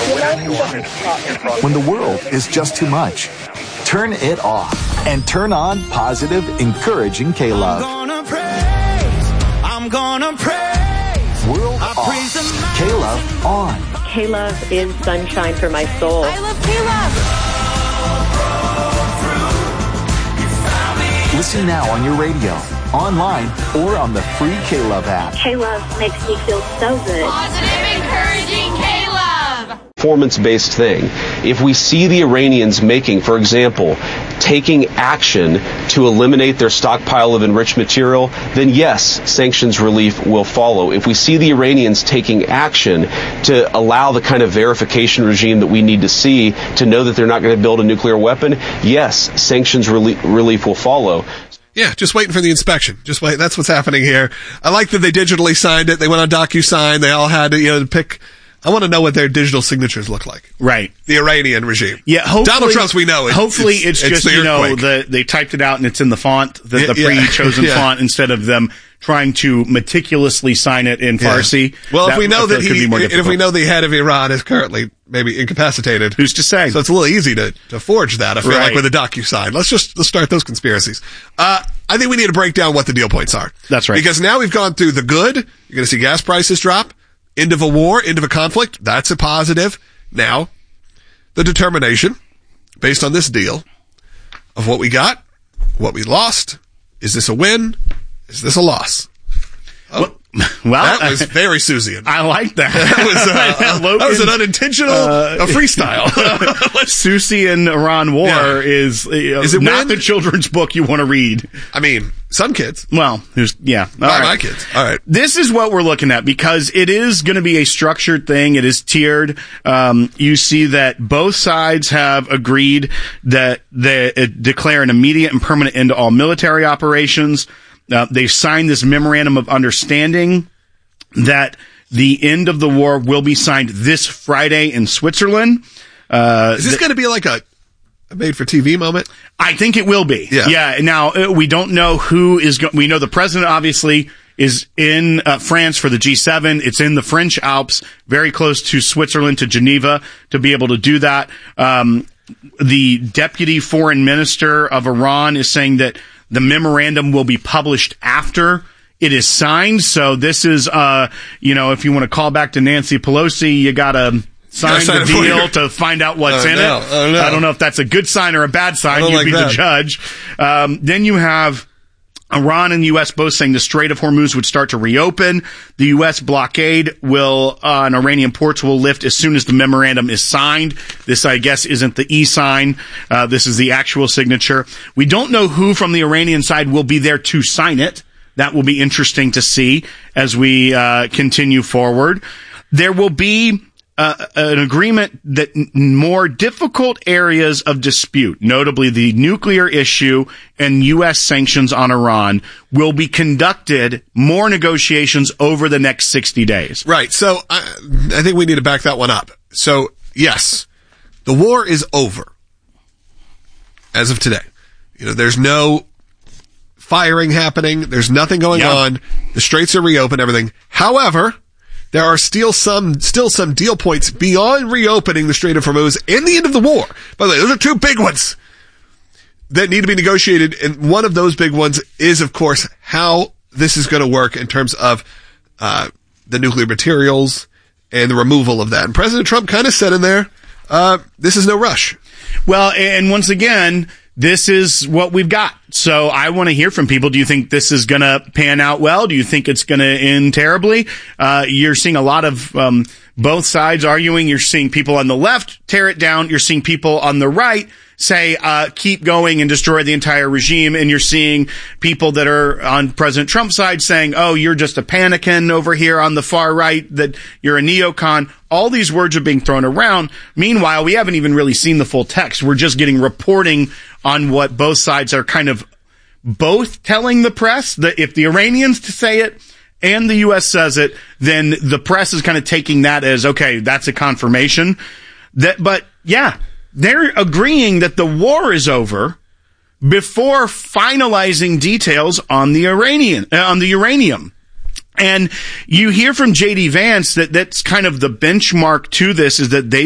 When the world is just too much, turn it off and turn on positive, encouraging K-Love. I'm gonna praise. World off. K-Love on. K-Love is sunshine for my soul. I love K-Love. Listen now on your radio, online, or on the free K-Love app. K-Love makes me feel so good. Positive, encouraging K-Love. Performance-based thing. If we see the Iranians making, for example, taking action to eliminate their stockpile of enriched material, then yes, sanctions relief will follow. If we see the Iranians taking action to allow the kind of verification regime that we need to see to know that they're not going to build a nuclear weapon, yes, sanctions relief will follow. Yeah, just waiting for the inspection. Just wait. That's what's happening here. I like that they digitally signed it. They went on DocuSign. They all had to, pick. I want to know what their digital signatures look like. Right. The Iranian regime. Yeah, hopefully, Donald Trump's, we know. Hopefully it's just, they typed it out and it's in the font, the pre-chosen font, instead of them trying to meticulously sign it in Farsi. Well, if we know that if we know the head of Iran is currently maybe incapacitated. Who's to say? So it's a little easy to forge that, I feel like, with a DocuSign. Let's start those conspiracies. I think we need to break down what the deal points are. That's right. Because now we've gone through the good. You're going to see gas prices drop. End of a war, end of a conflict. That's a positive. Now, the determination, based on this deal, of what we got, what we lost. Is this a win? Is this a loss? Oh, well, that was very Susian. I like that. That was an unintentional freestyle. Susian Iran War is it not the children's book you want to read. I mean, some kids. Well, my kids. All right. This is what we're looking at because it is going to be a structured thing. It is tiered. You see that both sides have agreed that they declare an immediate and permanent end to all military operations. They've signed this memorandum of understanding that the end of the war will be signed this Friday in Switzerland. Is this going to be like a made-for-TV moment? I think it will be. Yeah. Now, we don't know who is going. We know the president obviously is in France for the G7. It's in the French Alps, very close to Switzerland, to Geneva, to be able to do that. The deputy foreign minister of Iran is saying that the memorandum will be published after it is signed. So this is, if you want to call back to Nancy Pelosi, you got to sign the deal to find out what's in it. I don't know if that's a good sign or a bad sign. You'd be the judge. Then you have Iran and the U.S. both saying the Strait of Hormuz would start to reopen. The U.S. blockade on Iranian ports will lift as soon as the memorandum is signed. This, I guess, isn't the e-sign. This is the actual signature. We don't know who from the Iranian side will be there to sign it. That will be interesting to see as we continue forward. There will be an agreement that more difficult areas of dispute, notably the nuclear issue and U.S. sanctions on Iran, will be conducted more negotiations over the next 60 days. Right. So I think we need to back that one up. So, yes, the war is over as of today. There's no firing happening. There's nothing going on. The straits are reopened, everything. However, there are still some deal points beyond reopening the Strait of Hormuz and the end of the war. By the way, those are two big ones that need to be negotiated. And one of those big ones is, of course, how this is going to work in terms of the nuclear materials and the removal of that. And President Trump kind of said in there, this is no rush. Well, and once again, this is what we've got. So I want to hear from people. Do you think this is going to pan out well? Do you think it's going to end terribly? You're seeing a lot of both sides arguing. You're seeing people on the left tear it down. You're seeing people on the right say, keep going and destroy the entire regime. And you're seeing people that are on President Trump's side saying, oh, you're just a panicking over here on the far right, that you're a neocon. All these words are being thrown around. Meanwhile, we haven't even really seen the full text. We're just getting reporting on what both sides are kind of both telling the press. That if the Iranians say it and the U.S. says it, then the press is kind of taking that as, okay, that's a confirmation. But yeah, they're agreeing that the war is over before finalizing details on the uranium. And you hear from J.D. Vance that that's kind of the benchmark to this, is that they